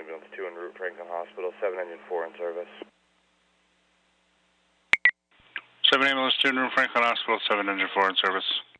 Ambulance 2 en route Franklin Hospital, 7 Engine 4 in service. 7 Ambulance 2 en route Franklin Hospital, 7 Engine 4 in service.